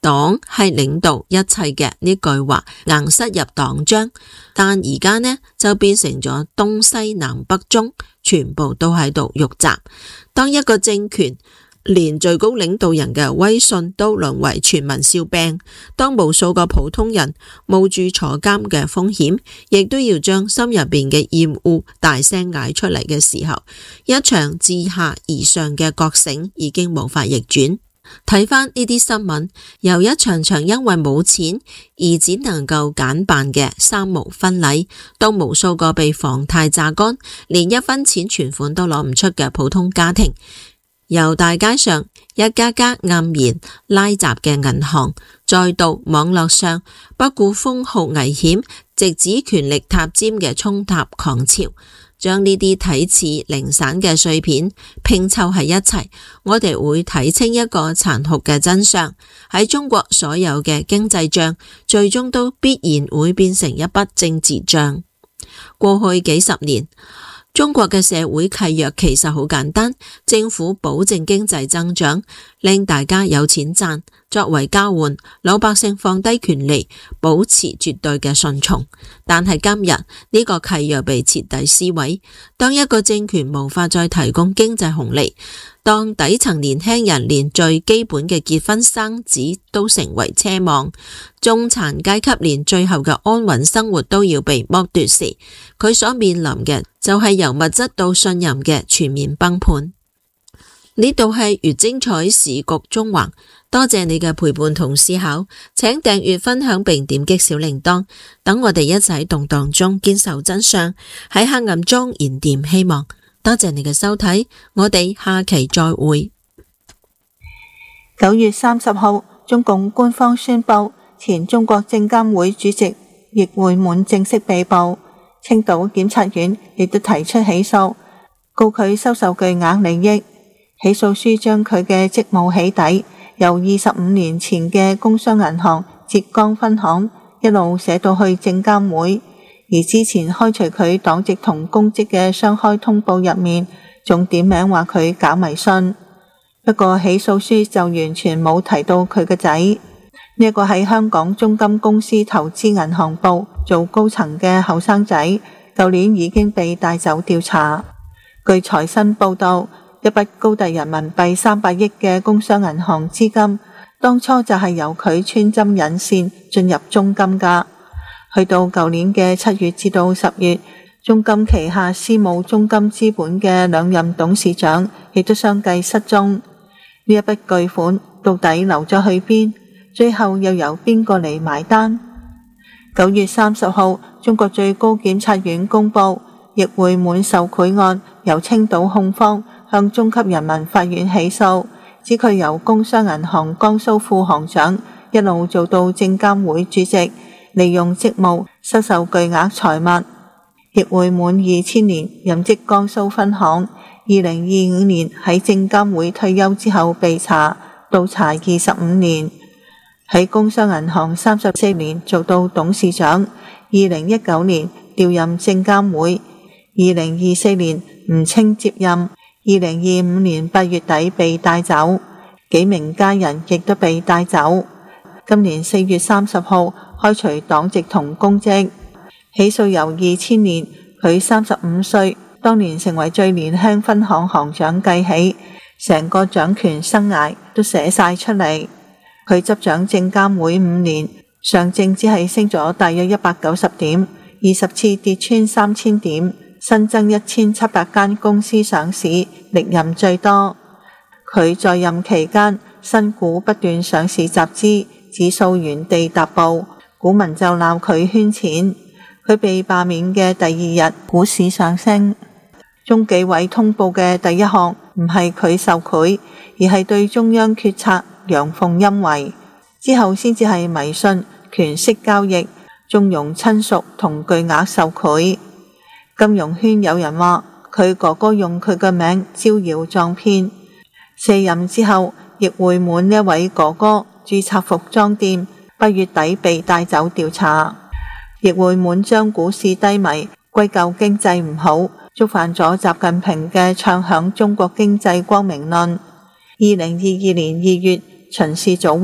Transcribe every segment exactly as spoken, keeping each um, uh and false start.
黨係領導一切嘅呢句話硬塞入黨章，但而家呢就變成咗東西南北中全部都喺度肉習。當一個政權連最高領導人嘅威信都淪為全民笑柄，當無數個普通人冒住坐監嘅風險，亦都要將心入邊嘅厭惡大聲嗌出嚟嘅時候，一場自下而上嘅覺醒已經無法逆轉。睇返呢啲新聞，由一場場因為冇錢而只能夠簡辦嘅三無婚禮，到無數個被房貸榨乾，連一分錢存款都攞唔出嘅普通家庭，由大街上一家家黯然拉閘嘅銀行，再到網絡上不顧封號危險，直指權力塔尖嘅衝塔狂潮，將呢啲睇似零散嘅碎片拼湊喺一齊，我哋會睇清一個殘酷嘅真相。喺中國，所有嘅經濟賬最終都必然會變成一筆政治賬。過去幾十年，中國嘅社會契約其實好簡單，政府保證經濟增長，令大家有錢賺，作為交換，老百姓放低權利，保持絕對嘅順從。但係今日呢個契約被徹底撕毀，當一個政權無法再提供經濟紅利，當底層年輕人連最基本嘅結婚生子都成為奢望，中產階級連最後嘅安穩生活都要被剝奪時，佢所面臨嘅就係由物質到信任嘅全面崩盤。呢度係越精彩時局中橫，多謝你嘅陪伴同思考，請訂閱分享並點擊小鈴鐺，等我哋一齊喺動盪中堅守真相，喺黑暗中燃點希望。多謝你嘅收睇，我哋下期再會。 九月三十號，中共官方宣布，前中國證監會主席易會滿正式被捕，青島檢察院亦都提出起訴，告佢收受巨額利益。起訴書將佢嘅職務起底由二十五年前嘅工商銀行浙江分行一路寫到去證監會。而之前開除佢黨籍同公職嘅雙開通報入面，仲點名話佢搞迷信。不過起訴書就完全冇提到佢個仔。呢一個喺香港中金公司投資銀行部做高層嘅後生仔，舊年已經被帶走調查。據財新報道，一筆高達人民幣三百億嘅工商銀行資金，當初就係由佢穿針引線進入中金噶。去到舊年嘅七月至到十月，中金旗下私募中金資本嘅兩任董事長亦都相繼失蹤。呢一筆巨款到底流咗去邊？最後又由邊個嚟埋單？九月三十號，中國最高檢察院公布，易會滿受賄案由青島控方向中級人民法院起訴，指佢由工商銀行江蘇副行長一路做到證監會主席，利用職務收受巨額財物。易會滿二千年任職江蘇分行，二零二五年喺證監會退休之後被查，倒查二十五年。喺工商銀行三十四年做到董事長，二零一九年調任證監會，二零二四年唔清接任，二零二五年八月底被帶走，幾名家人亦都被帶走。今年四月三十號開除黨籍同公職。起訴由二千年佢三十五歲，當年成為最年輕分行行長計起，成個掌權生涯都寫晒出嚟。佢執掌證監會五年，上證只係升咗大約一百九十點，二十次跌穿三千點，新增一千七百間公司上市，歷任最多。佢在任期間，新股不斷上市集資，指數原地踏步，股民就鬧佢圈錢。佢被罷免嘅第二日，股市上升。中紀委通報嘅第一項唔係佢受賄，而係對中央決策陽奉陰違，之後先至係迷信、權色交易、縱容親屬同巨額受賄。金融圈有人話佢哥哥用佢嘅名招搖撞騙。卸任之後，易會滿呢位哥哥註冊服裝店，八月底被帶走調查。易會滿將股市低迷歸咎經濟唔好，觸犯咗習近平嘅唱響中國經濟光明論。二零二二年二月，秦士祖話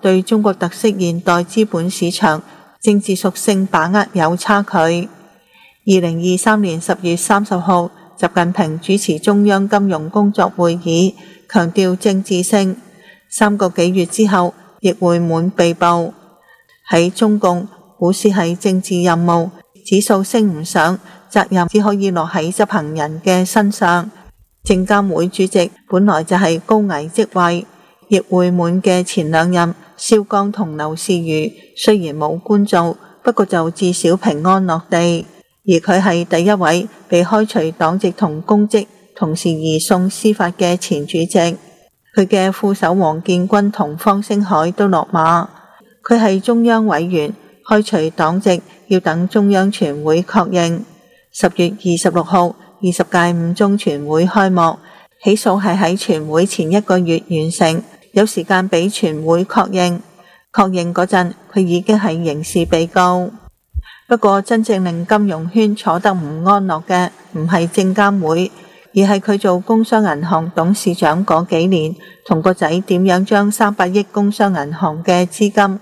對中國特色現代資本市場政治屬性把握有差距。二零二三年十月三十號，習近平主持中央金融工作會議，強調政治性。三個幾月之後，易會滿被捕。喺中共，股市係政治任務，指數升唔上，責任只可以落喺執行人嘅身上。證監會主席本來就係高危職位，易會滿嘅前兩任肖鋼同劉士余雖然冇官做，不過就至少平安落地。而佢係第一位被開除黨籍同公職，同時移送司法嘅前主席。佢嘅副手王建軍同方星海都落馬。佢係中央委員，開除黨籍要等中央全會確認。十月二十六號，二十屆五中全會開幕，起訴係喺全會前一個月完成，有時間俾全會確認。確認嗰陣，佢已經係刑事被告。不過真正令金融圈坐得唔安樂嘅，唔係證監會，而係佢做工商銀行董事長嗰幾年，同個仔點樣將三百億工商銀行嘅資金。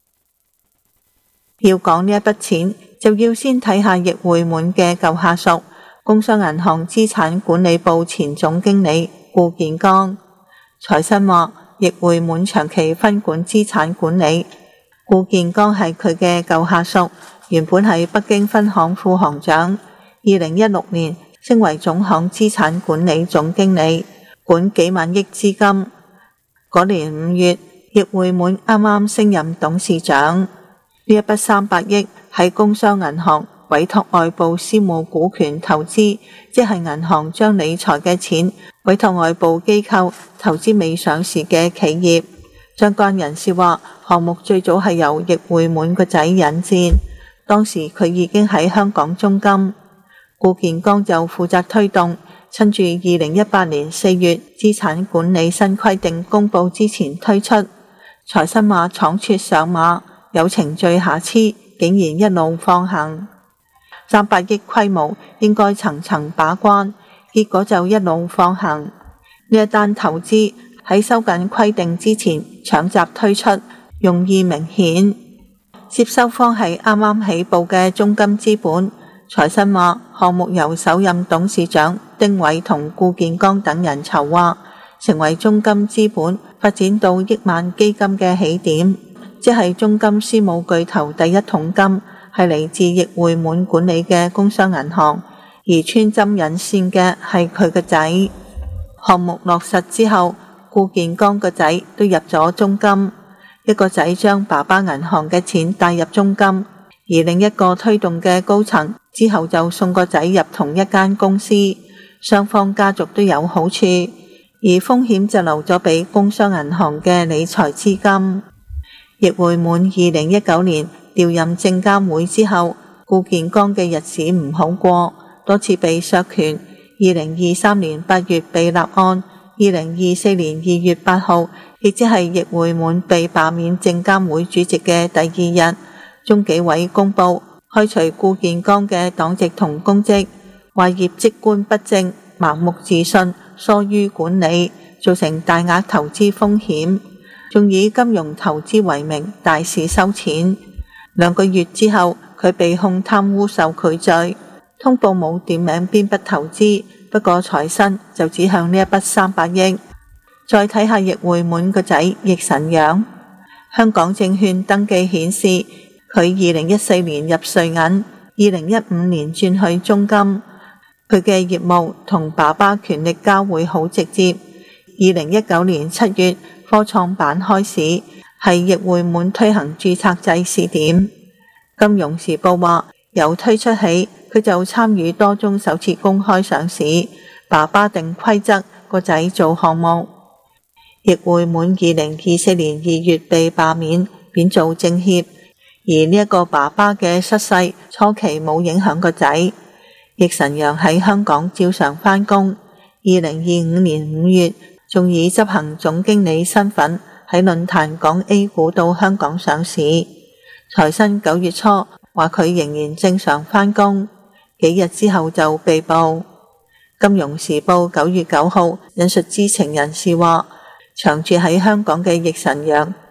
要講呢一筆錢，就要先睇下易會滿嘅舊下屬，工商銀行資產管理部前總經理顧建剛。財新話，易會滿長期分管資產管理，顧建剛係佢嘅舊下屬。原本係北京分行副行長，二零一六年升為總行資產管理總經理，管幾萬億資金。嗰年五月，易會滿啱啱升任董事長。呢一筆三百億喺工商銀行委託外部私募股權投資，即係銀行將理財嘅錢委託外部機構投資未上市嘅企業。相關人士話，項目最早係由易會滿個仔引薦。當時佢已經喺香港中金，顧建剛就負責推動，趁住二零一八年四月資產管理新規定公佈之前推出。財新話倉促上馬，有程序瑕疵，竟然一路放行。三百億規模應該層層把關，結果就一路放行。呢一單投資喺收緊規定之前搶閘推出，用意明顯。接收方係啱啱起步嘅中金資本。財新話，項目由首任董事長丁偉同顧建剛等人籌劃，成為中金資本發展到億萬基金嘅起點，即係中金私募巨頭第一桶金，係嚟自易會滿管理嘅工商銀行，而穿針引線嘅係佢個仔。項目落實之後，顧建剛個仔都入咗中金。一個仔將爸爸銀行嘅錢帶入中金，而另一個推動嘅高層之後就送個仔入同一間公司，雙方家族都有好處，而風險就留咗俾工商銀行嘅理財資金。易會滿二零一九年調任證監會之後，顧建剛嘅日子唔好過，多次被削權。二零二三年八月被立案，二零二四年二月八號，亦即係易會滿被罷免證監會主席嘅第二日，中紀委公佈開除顧建剛嘅黨籍同公職，話業績觀不正、盲目自信、疏於管理，造成大額投資風險，仲以金融投資為名大肆收錢。兩個月之後，佢被控貪污受賄罪，通報冇點名邊筆投資，不過財新就指向呢一筆三百億。再睇下易會滿個仔易神陽，香港證券登記顯示佢二零一四年入瑞銀，二零一五年轉去中金。佢嘅業務同爸爸權力交匯好直接。二零一九年七月科創板開市，係易會滿推行註冊制試點。金融時報話，由推出起佢就參與多宗首次公開上市，爸爸定規則，個仔做項目。易會滿二零二四年二月被罷免，變做政協，而呢一個爸爸嘅失勢初期冇影響個仔。易神陽喺香港照常返工，二零二五年五月仲以執行總經理身份喺論壇講 A 股到香港上市。財新九月初話佢仍然正常返工，幾日之後就被捕。金融時報九月九號引述知情人士話，長住喺香港嘅易神陽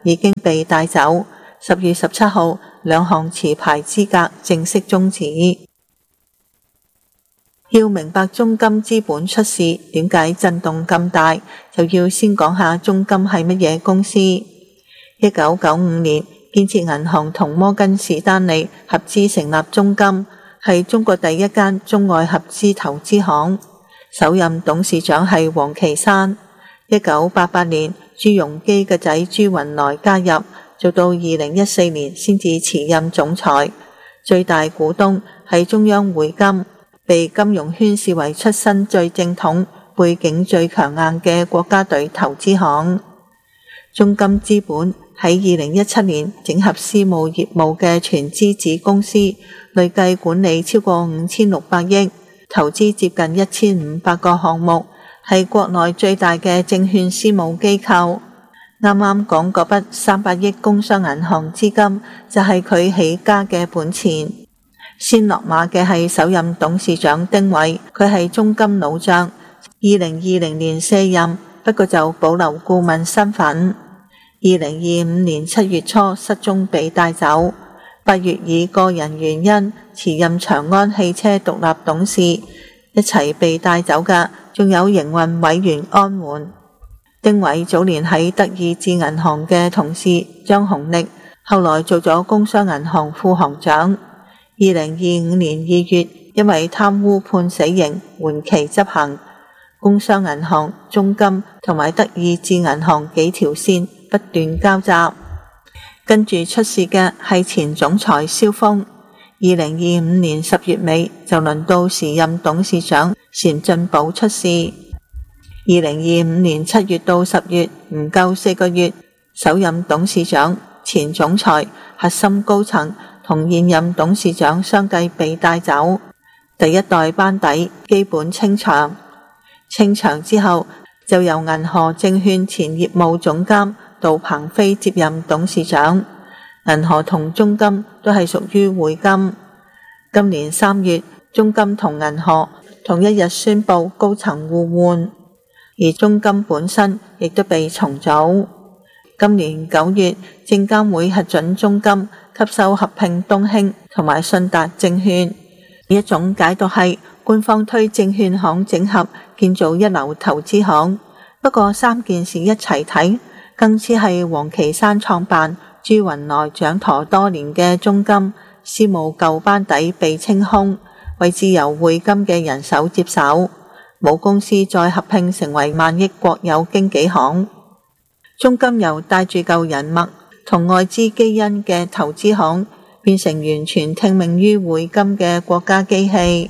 已經被帶走。十月十七號，兩項持牌資格正式終止。要明白中金資本出事點解震動咁大，就要先講下中金係乜嘢公司。一九九五年，建設銀行同摩根士丹利合資成立中金，係中國第一間中外合資投資行。首任董事長係王岐山。一九八八年，朱鎔基嘅仔朱雲來加入，做到二零一四年先至辭任總裁。最大股東係中央匯金，被金融圈視為出身最正統、背景最強硬嘅國家隊投資行。中金資本喺二零一七年整合私募業務嘅全資子公司，累計管理超過五千六百億，投資接近一千五百個項目，係國內最大嘅證券私募機構。啱啱講嗰筆三百億工商銀行資金就係佢起家嘅本錢。先落馬嘅係首任董事長丁偉，佢係中金老將，二零二零年卸任，不過就保留顧問身份。二零二五年七月初失蹤被帶走，八月以個人原因辭任長安汽車獨立董事。一齊被帶走嘅仲有營運委員安援。丁偉早年喺德意志銀行嘅同事張紅力，後來做咗工商銀行副行長。二零二五年二月，因為貪污判死刑，緩期執行。工商銀行、中金同埋德意志銀行幾條線不斷交集。跟住出事嘅係前總裁蕭峰。二零二五年十月尾就輪到時任董事長錢進寶出事。二零二五年七月到十月唔夠四個月，首任董事長、前總裁、核心高層同現任董事長相繼被帶走，第一代班底基本清場。清場之後，就由銀河證券前業務總監杜鵬飛接任董事長。銀河同中金都係屬於匯金。今年三月，中金同銀河同一日宣布高層互換，而中金本身亦都被重組。今年九月，證監會核准中金吸收合併東興同埋信達證券。一種解讀係官方推證券行整合，建造一流投資行。不過三件事一齊睇，更似係王岐山創辦、朱雲來掌舵多年嘅中金私募舊班底被清空，位置由匯金嘅人手接手，母公司再合併成為萬億國有經紀行。中金由帶住舊人脈同外資基因嘅投資行，變成完全聽命於匯金嘅國家機器。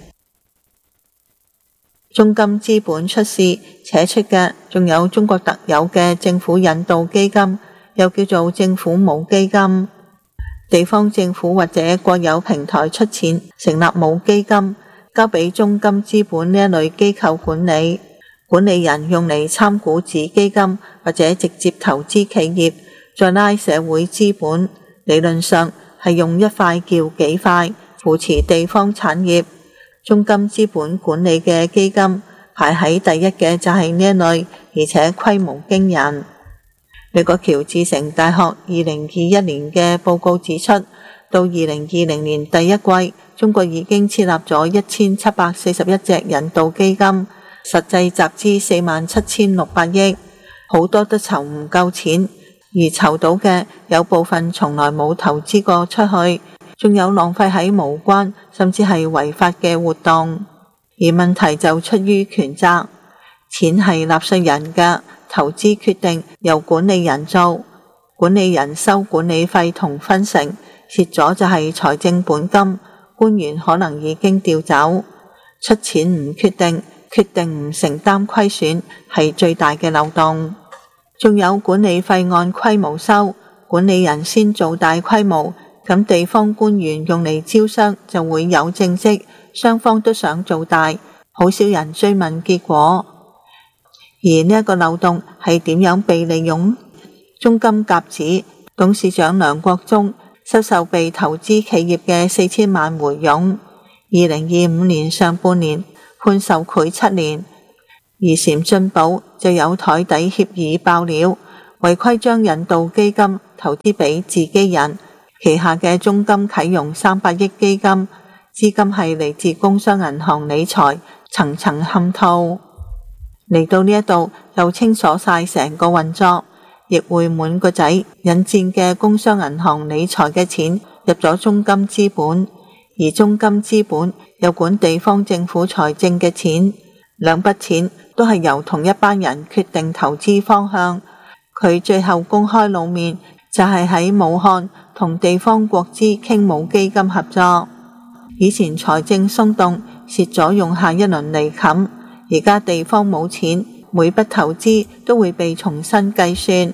中金資本出事，扯出嘅仲有中國特有嘅政府引導基金，又叫做政府母基金。地方政府或者國有平台出錢成立母基金，交俾中金資本呢一類機構管理，管理人用嚟參股子基金或者直接投資企業，再拉社會資本，理論上係用一塊叫幾塊，扶持地方產業。中金資本管理嘅基金排喺第一嘅就係呢一類，而且規模驚人。美國喬治城大學二零二一年嘅報告指出，到二零二零年第一季，中國已經設立咗一千七百四十一隻引導基金，實際集資四萬七千六百億，好多都籌唔夠錢，而籌到嘅有部分從來冇投資過出去，仲有浪費喺無關甚至係違法嘅活動。而問題就出於權責，錢係納稅人嘅，投資決定由管理人做，管理人收管理費同分成，蝕咗就係財政本金，官員可能已經調走。出錢唔決定，決定唔承擔虧損，係最大嘅漏洞。仲有管理費按規模收，管理人先做大規模，咁地方官員用嚟招商就會有政績，雙方都想做大，好少人追問結果。而呢一個漏洞係點樣被利用？中金甲子董事長梁國忠收受被投資企業嘅四千萬回佣，二零二五年上半年判受賄七年。而錢進寶就有台底協議爆料， 違規將引導基金投資俾自己人，旗下嘅中金啟用三百億基金，資金係嚟自工商銀行理財，層層嵌套。嚟到呢一度又清楚晒成個運作，易會滿個仔引薦嘅工商銀行理財嘅錢入咗中金資本，而中金資本又管地方政府財政嘅錢，兩筆錢都係由同一班人決定投資方向。佢最後公開露面就係喺武漢同地方國資傾冇基金合作。以前財政鬆動蝕咗用下一輪嚟冚，而家地方冇錢，每筆投資都會被重新計算。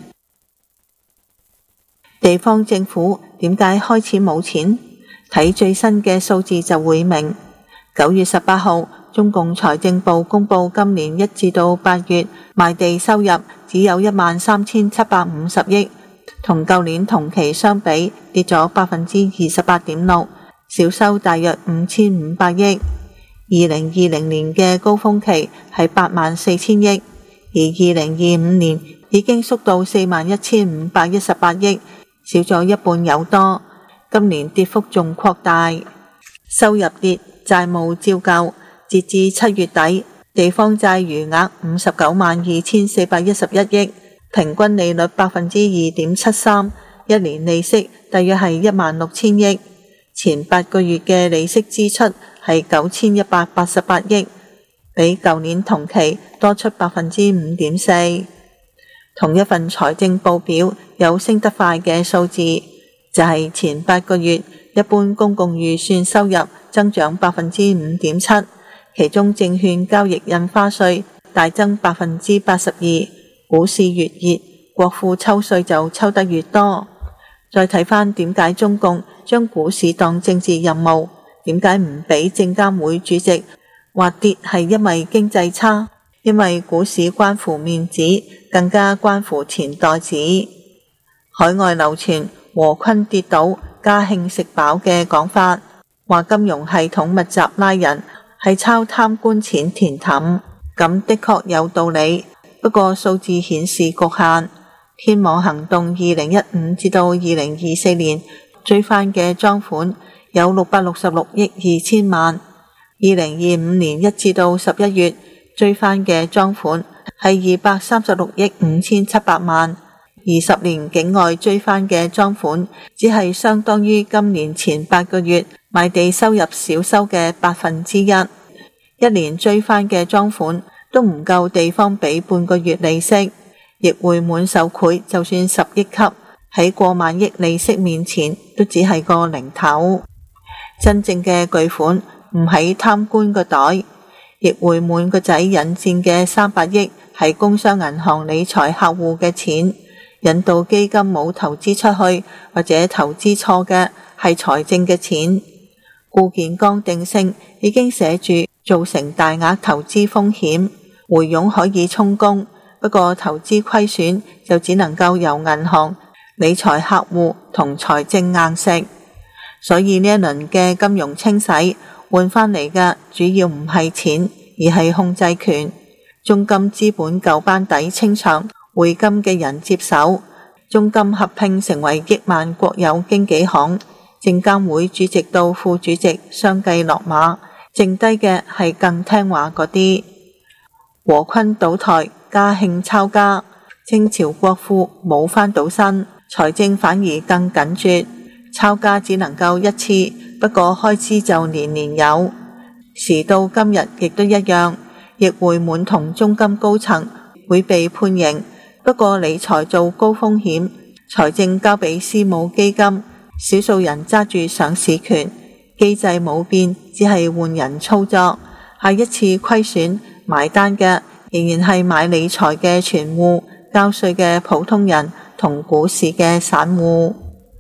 地方政府點解開始冇錢？睇最新嘅數字就會明。九月十八號，中共財政部公布今年一至到八月賣地收入只有一萬三千七百五十億，同舊年同期相比跌咗百分之二十八點六，少收大約五千五百億。二零二零年嘅高峰期係八萬四千億，而二零二五年已經縮到四萬一千五百一十八億，少咗一半有多。今年跌幅仲擴大，收入跌，債務照舊。截至七月底，地方債餘額五十九萬二千四百一十一億，平均利率百分之二點七三，一年利息大約係一萬六千億。前八個月嘅利息支出係九千一百八十八億，比舊年同期多出百分之五點四。同一份財政報表有升得快嘅數字，就係前八個月一般公共預算收入增長百分之五點七。其中證券交易印花稅大增百分之八十二，股市越熱，國庫抽稅就抽得越多。再睇翻點解中共將股市當政治任務，點解唔俾證監會主席話跌係因為經濟差，因為股市關乎面子，更加關乎錢袋子。海外流傳和坤跌倒，嘉慶食飽嘅講法，話金融系統密集拉人，係抄貪官錢填氹，咁的確有道理。不過數字顯示局限。天網行動二零一五至到二零二四年追翻嘅贓款有六百六十六億二千萬，二零二五年一至到十一月追翻嘅贓款係二百三十六億五千七百萬，二十年境外追翻嘅贓款只係相當於今年前八個月賣地收入少收嘅百分之一，一年追翻嘅贓款都唔夠地方俾半個月利息。易會滿受賄就算十億級，喺過萬億利息面前都只係個零頭。真正嘅巨款唔喺貪官個袋，易會滿個仔引薦嘅三百億係工商銀行理財客戶嘅錢，引導基金冇投資出去或者投資錯嘅係財政嘅錢。固件剛定性已經寫住造成大額投資風險，回傭可以充公。不過投資虧損就只能夠由銀行、理財客戶同財政硬食，所以呢一輪嘅金融清洗換翻嚟嘅主要唔係錢，而係控制權。中金資本舊班底清場，匯金嘅人接手，中金合併成為億萬國有經紀行，證監會主席到副主席相繼落馬，剩低嘅係更聽話嗰啲。和坤倒台，嘉慶抄家，清朝國庫冇翻到身，財政反而更緊絀，抄家只能夠一次，不過開支就年年有。時到今日亦都一樣，易會滿同中金高層會被判刑，不過理財做高風險，財政交俾私募基金，少數人揸住上市權，機制冇變，只係換人操作。下一次虧損埋單嘅仍然係買理財嘅存戶、交稅嘅普通人同股市嘅散戶。